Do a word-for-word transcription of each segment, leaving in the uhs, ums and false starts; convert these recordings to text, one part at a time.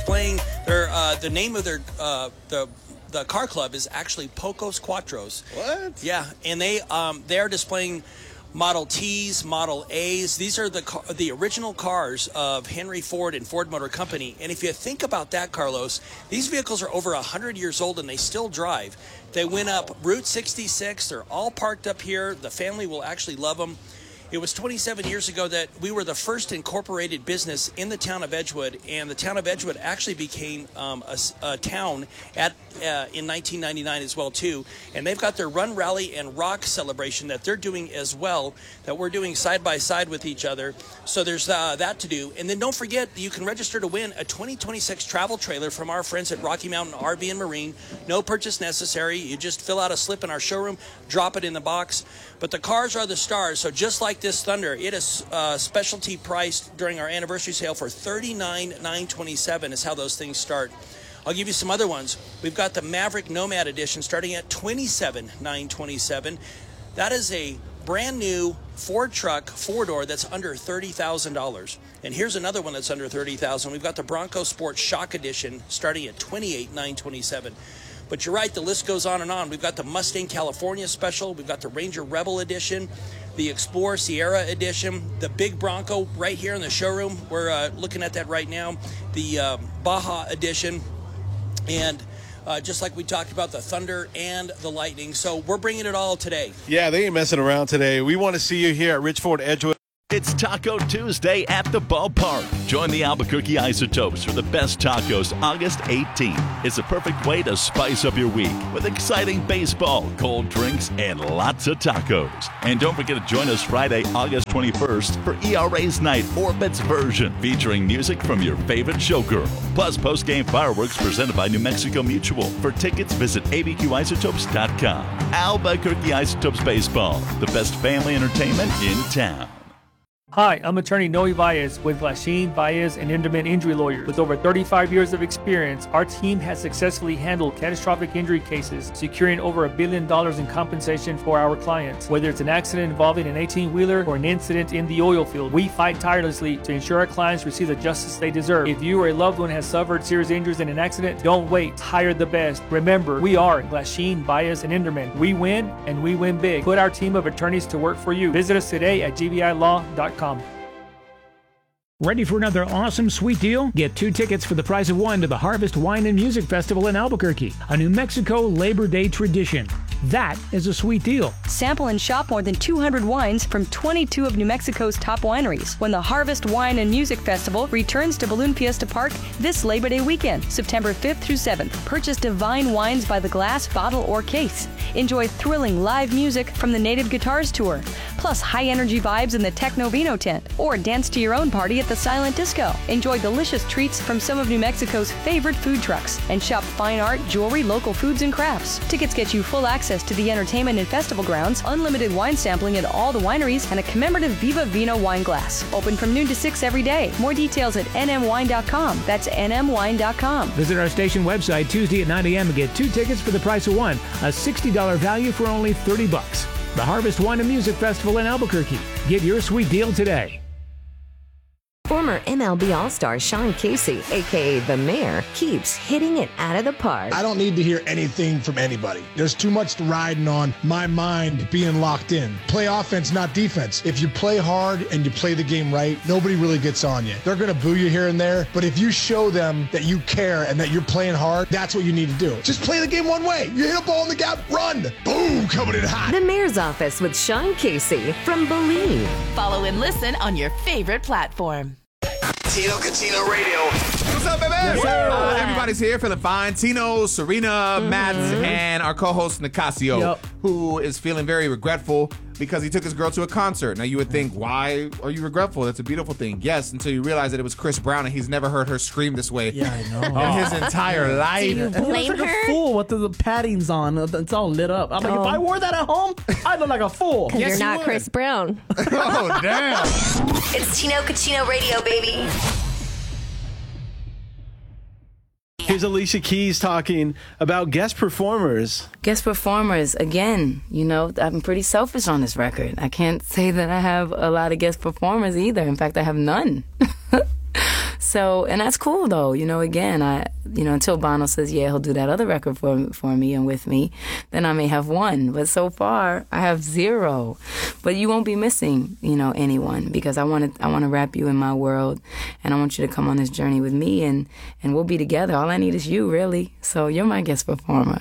displaying their uh, the name of their uh, the the car club is actually Pocos Quattros. What? Yeah, and they um, they're displaying Model Ts, Model As. These are the car, the original cars of Henry Ford and Ford Motor Company. And if you think about that, Carlos, these vehicles are over one hundred years old and they still drive. They went up Route sixty-six. They're all parked up here. The family will actually love them. It was twenty-seven years ago that we were the first incorporated business in the town of Edgewood, and the town of Edgewood actually became um, a, a town at uh, in nineteen ninety-nine as well too. And they've got their Run, Rally, and Rock celebration that they're doing as well, that we're doing side by side with each other. So there's uh, that to do. And then don't forget, you can register to win a twenty twenty-six travel trailer from our friends at Rocky Mountain R V and Marine. No purchase necessary. You just fill out a slip in our showroom, drop it in the box. But the cars are the stars, so just like this Thunder, it is uh, specialty priced during our anniversary sale for thirty-nine thousand nine hundred twenty-seven dollars is how those things start. I'll give you some other ones. We've got the Maverick Nomad Edition starting at twenty-seven thousand nine hundred twenty-seven dollars. That is a brand new Ford truck, four-door, that's under thirty thousand dollars. And here's another one that's under thirty thousand dollars. We've got the Bronco Sport Shock Edition starting at twenty-eight thousand nine hundred twenty-seven dollars. But you're right, the list goes on and on. We've got the Mustang California Special. We've got the Ranger Rebel Edition, the Explorer Sierra Edition, the big Bronco right here in the showroom. We're uh, looking at that right now. The uh, Baja Edition, and uh, just like we talked about, the Thunder and the Lightning. So we're bringing it all today. Yeah, they ain't messing around today. We want to see you here at Rich Ford Edgewood. It's Taco Tuesday at the ballpark. Join the Albuquerque Isotopes for the best tacos August eighteenth. It's a perfect way to spice up your week with exciting baseball, cold drinks, and lots of tacos. And don't forget to join us Friday, August twenty-first for E R A's Night Orbit's version, featuring music from your favorite showgirl. Plus post-game fireworks presented by New Mexico Mutual. For tickets, visit A B Q isotopes dot com. Albuquerque Isotopes Baseball, the best family entertainment in town. Hi, I'm attorney Noe Baez with Glasheen, Baez, and Inderman Injury Lawyers. With over thirty-five years of experience, our team has successfully handled catastrophic injury cases, securing over a billion dollars in compensation for our clients. Whether it's an accident involving an eighteen-wheeler or an incident in the oil field, we fight tirelessly to ensure our clients receive the justice they deserve. If you or a loved one has suffered serious injuries in an accident, don't wait. Hire the best. Remember, we are Glasheen, Baez, and Inderman. We win, and we win big. Put our team of attorneys to work for you. Visit us today at G B I law dot com. Ready for another awesome sweet deal? Get two tickets for the price of one to the Harvest Wine and Music Festival in Albuquerque, a New Mexico Labor Day tradition. That is a sweet deal. Sample and shop more than two hundred wines from twenty-two of New Mexico's top wineries when the Harvest Wine and Music Festival returns to Balloon Fiesta Park this Labor Day weekend, September fifth through seventh. Purchase divine wines by the glass, bottle, or case. Enjoy thrilling live music from the Native Guitars Tour, plus high-energy vibes in the Techno Vino tent, or dance to your own party at the Silent Disco. Enjoy delicious treats from some of New Mexico's favorite food trucks, and shop fine art, jewelry, local foods, and crafts. Tickets get you full access to the entertainment and festival grounds, unlimited wine sampling at all the wineries, and a commemorative Viva Vino wine glass. Open from noon to six every day. More details at N M wine dot com. That's N M wine dot com. Visit our station website Tuesday at nine a.m. and get two tickets for the price of one, a sixty dollars value for only thirty bucks. The Harvest Wine and Music Festival in Albuquerque. Get your sweet deal today. Former M L B All-Star Sean Casey, a k a. The Mayor, keeps hitting it out of the park. I don't need to hear anything from anybody. There's too much riding on my mind being locked in. Play offense, not defense. If you play hard and you play the game right, nobody really gets on you. They're going to boo you here and there, but if you show them that you care and that you're playing hard, that's what you need to do. Just play the game one way. You hit a ball in the gap, run. Boom, coming in hot. The Mayor's Office with Sean Casey from Believe. Follow and listen on your favorite platform. Tino Catino Radio. What's up, baby? Yes, sir. Uh, everybody's here feeling fine. Tino, Serena, mm-hmm. Matt, and our co-host Nicasio, yep. who is feeling very regretful because he took his girl to a concert. Now, you would think, why are you regretful? That's a beautiful thing. Yes, until you realize that it was Chris Brown, and he's never heard her scream this way yeah, I know. in his entire life. Do you blame like her? A fool with the, the paddings on. It's all lit up. I'm like, oh. if I wore that at home, I'd look like a fool. Because yes, you're not you Chris Brown. Oh, damn. It's Tino Catino Radio, baby. Here's Alicia Keys talking about guest performers. Guest performers, again, you know, I'm pretty selfish on this record. I can't say that I have a lot of guest performers either. In fact, I have none. So, and that's cool though. You know, again, I, you know, until Bono says, yeah, he'll do that other record for for me and with me, then I may have one. But so far, I have zero. But you won't be missing, you know, anyone, because I want to I want to wrap you in my world, and I want you to come on this journey with me, and and we'll be together. All I need is you, really. So you're my guest performer.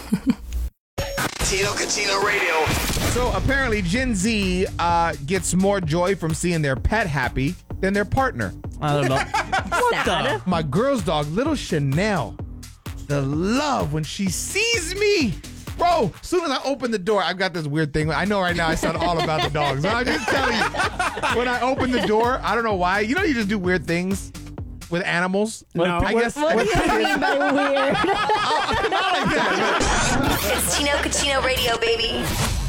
Tino Cucino Radio. So apparently Gen Z uh, gets more joy from seeing their pet happy than their partner. I don't know. What the? My girl's dog, little Chanel, the love when she sees me. Bro, as soon as I open the door, I've got this weird thing. I know right now I sound all about the dogs, but I'm just telling you. When I open the door, I don't know why. You know you just do weird things with animals? No. I guess. What do you mean by weird? Not like that. It's Tino Cucino Radio, baby.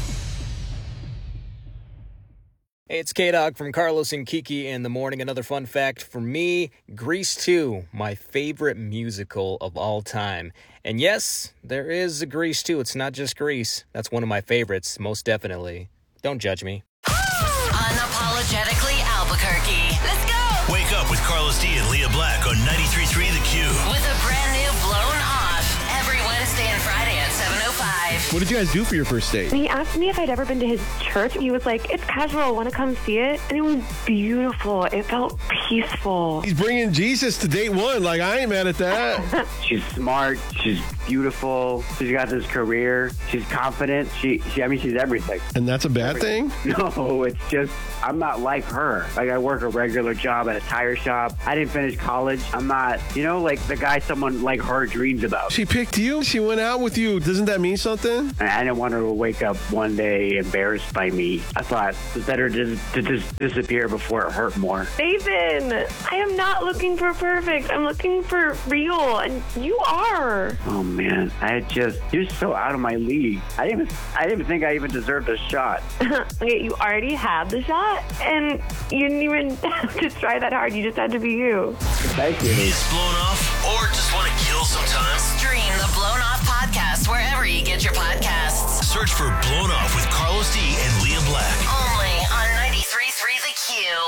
Hey, it's K-Dog from Carlos and Kiki in the morning. Another fun fact for me, Grease two, my favorite musical of all time. And yes, there is a Grease two. It's not just Grease. That's one of my favorites, most definitely. Don't judge me. Unapologetically Albuquerque. Let's go! Wake up with Carlos D and Leah Black on ninety-three point three The Q. With a brand new Blown Off every Wednesday and Friday at seven oh five. What did you guys do for your first date? He asked me if I'd ever been to his church. He was like, it's casual. Want to come see it? And it was beautiful. It felt peaceful. He's bringing Jesus to date one. Like, I ain't mad at that. She's smart. She's beautiful. She's got this career. She's confident. She, she, I mean, she's everything. And that's a bad thing? No, it's just, I'm not like her. Like, I work a regular job at a tire shop. I didn't finish college. I'm not, you know, like the guy someone like her dreams about. She picked you. She went out with you. Doesn't that mean something? I didn't want her to wake up one day embarrassed by me. I thought it was better to, to just disappear before it hurt more. Nathan, I am not looking for perfect. I'm looking for real, and you are. Oh man, I just you're so out of my league. I didn't even I didn't even think I even deserved a shot. Okay, you already had the shot, and you didn't even have to try that hard. You just had to be you. Thank you. Is blown off or just want to kill some time? Stream the Blown Off podcast wherever you get your podcasts. Search for Blown Off with Carlos D and Leah Black. Only on ninety-three point three The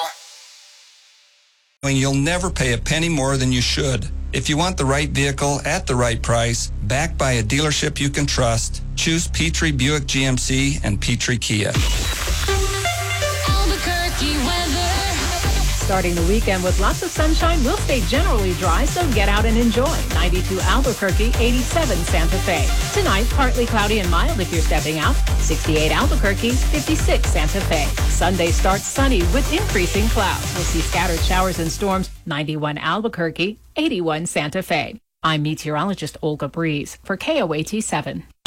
Q. You'll never pay a penny more than you should. If you want the right vehicle at the right price, backed by a dealership you can trust, choose Petrie Buick G M C and Petrie Kia. Albuquerque weather. Starting the weekend with lots of sunshine, we'll stay generally dry, so get out and enjoy. ninety-two Albuquerque, eighty-seven Santa Fe. Tonight, partly cloudy and mild if you're stepping out. sixty-eight Albuquerque, fifty-six Santa Fe. Sunday starts sunny with increasing clouds. We'll see scattered showers and storms. ninety-one Albuquerque, eighty-one Santa Fe. I'm meteorologist Olga Breeze for K O A T seven.